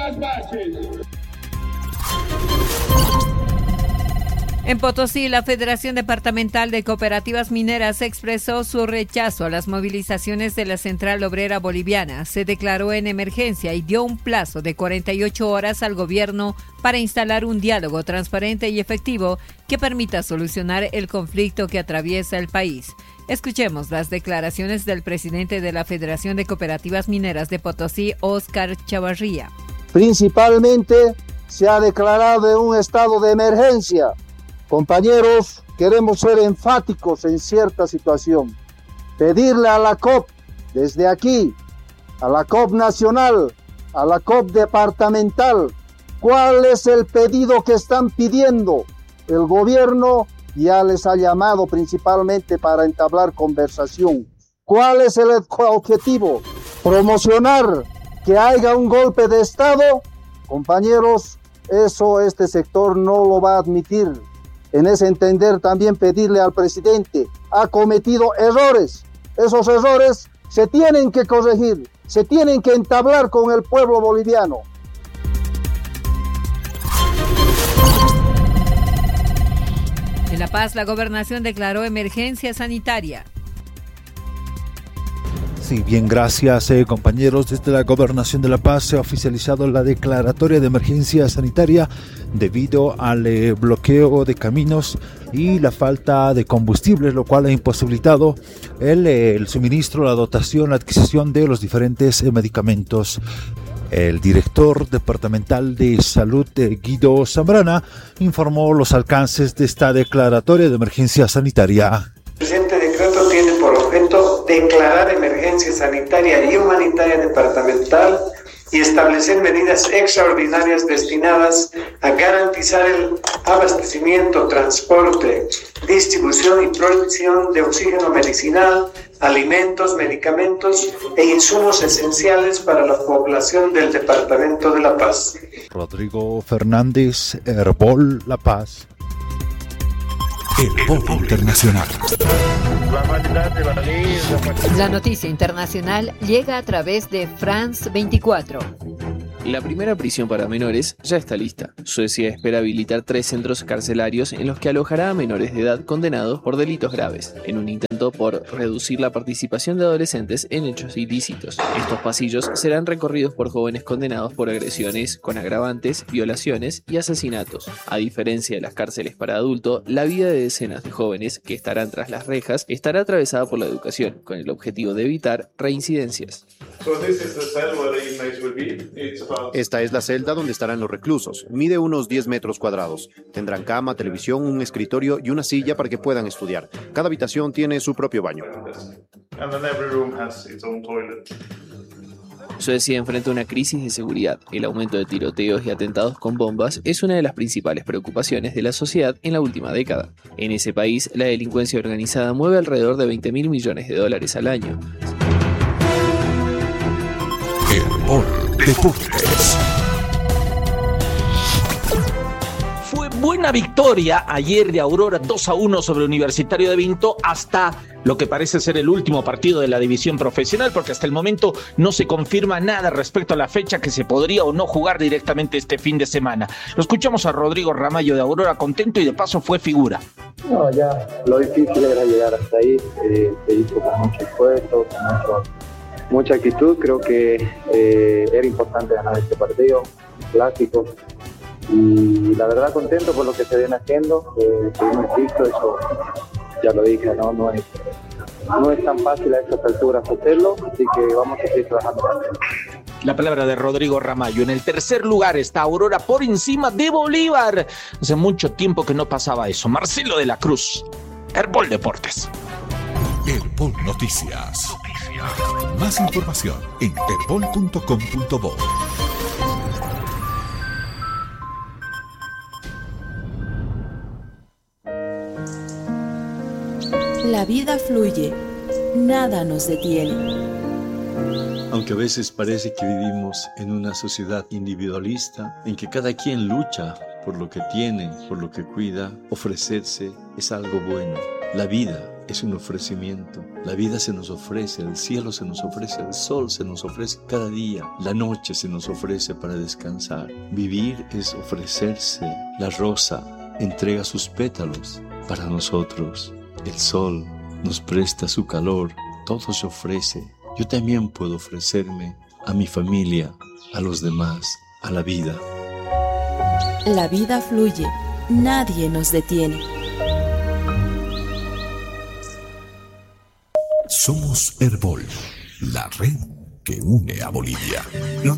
las bases. En Potosí, la Federación Departamental de Cooperativas Mineras expresó su rechazo a las movilizaciones de la Central Obrera Boliviana. Se declaró en emergencia y dio un plazo de 48 horas al gobierno para instalar un diálogo transparente y efectivo que permita solucionar el conflicto que atraviesa el país. Escuchemos las declaraciones del presidente de la Federación de Cooperativas Mineras de Potosí, Óscar Chavarría. Principalmente se ha declarado un estado de emergencia. Compañeros, queremos ser enfáticos en cierta situación. Pedirle a la COP, desde aquí, a la COP nacional, a la COP departamental, ¿cuál es el pedido que están pidiendo? El gobierno ya les ha llamado principalmente para entablar conversación. ¿Cuál es el objetivo? ¿Promocionar que haya un golpe de Estado? Compañeros, eso este sector no lo va a admitir. En ese entender también pedirle al presidente, ha cometido errores. Esos errores se tienen que corregir, se tienen que entablar con el pueblo boliviano. En La Paz, la gobernación declaró emergencia sanitaria. Sí, bien, gracias compañeros. Desde la Gobernación de La Paz se ha oficializado la declaratoria de emergencia sanitaria debido al bloqueo de caminos y la falta de combustible, lo cual ha imposibilitado el suministro, la dotación, la adquisición de los diferentes medicamentos. El director departamental de salud, Guido Zambrana, informó los alcances de esta declaratoria de emergencia sanitaria. El presente decreto tiene por objeto declarar emergencia sanitaria y humanitaria departamental y establecer medidas extraordinarias destinadas a garantizar el abastecimiento, transporte, distribución y provisión de oxígeno medicinal, alimentos, medicamentos e insumos esenciales para la población del departamento de La Paz. Rodrigo Fernández, Herbol, La Paz. Herbol Internacional. La noticia internacional llega a través de France 24. La primera prisión para menores ya está lista. Suecia espera habilitar 3 centros carcelarios en los que alojará a menores de edad condenados por delitos graves, en un intento por reducir la participación de adolescentes en hechos ilícitos. Estos pasillos serán recorridos por jóvenes condenados por agresiones con agravantes, violaciones y asesinatos. A diferencia de las cárceles para adultos, la vida de decenas de jóvenes que estarán tras las rejas estará atravesada por la educación, con el objetivo de evitar reincidencias. Esta es la celda donde estarán los reclusos. Mide unos 10 metros cuadrados. Tendrán cama, televisión, un escritorio y una silla para que puedan estudiar. Cada habitación tiene su propio baño. Suecia enfrenta una crisis de seguridad. El aumento de tiroteos y atentados con bombas es una de las principales preocupaciones de la sociedad en la última década. En ese país, la delincuencia organizada mueve alrededor de $20.000 millones al año. Herbol Deportes. Fue buena victoria ayer de Aurora 2-1 sobre Universitario de Vinto hasta lo que parece ser el último partido de la división profesional, porque hasta el momento no se confirma nada respecto a la fecha que se podría o no jugar directamente este fin de semana. Lo escuchamos a Rodrigo Ramallo de Aurora, contento y de paso fue figura. No, ya lo difícil era llegar hasta ahí, se hizo con mucho esfuerzo, con mucha actitud. Creo que era importante ganar este partido, clásico, y la verdad contento por lo que se viene haciendo. Seguimos listos, eso ya lo dije, no es tan fácil a estas alturas hacerlo, así que vamos a seguir trabajando. La palabra de Rodrigo Ramallo. En el tercer lugar está Aurora por encima de Bolívar. Hace mucho tiempo que no pasaba eso. Marcelo de la Cruz, Herbol Deportes. Herbol Noticias. Más información en herbol.com.bo. La vida fluye, nada nos detiene. Aunque a veces parece que vivimos en una sociedad individualista, en que cada quien lucha por lo que tiene, por lo que cuida, ofrecerse es algo bueno. La vida es un ofrecimiento. La vida se nos ofrece, el cielo se nos ofrece, el sol se nos ofrece cada día, la noche se nos ofrece para descansar. Vivir es ofrecerse. La rosa entrega sus pétalos para nosotros. El sol nos presta su calor, todo se ofrece. Yo también puedo ofrecerme a mi familia, a los demás, a la vida. La vida fluye, nadie nos detiene. Somos Herbol, la red que une a Bolivia.